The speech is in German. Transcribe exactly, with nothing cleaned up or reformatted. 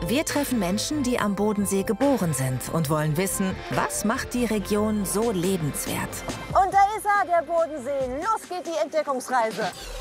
Wir treffen Menschen, die am Bodensee geboren sind und wollen wissen, was macht die Region so lebenswert. Und da ist er, der Bodensee. Los geht die Entdeckungsreise.